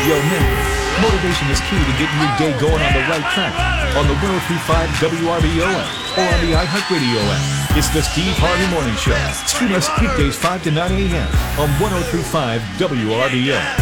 Yo, man, motivation is key to getting your day going on the right track. On the 103.5 WRBO app or on the iHeartRadio app. It's the Steve Harvey Morning Show. Stream us weekdays 5 to 9 a.m. on 103.5 WRBO.